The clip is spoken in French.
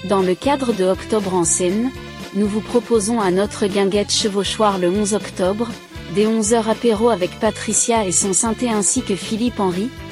Dans le cadre de Octobre en scène, nous vous proposons à notre guinguette chevauchoir le 11 octobre, dès 11h apéro avec Patricia et son synthé ainsi que Philippe Henry,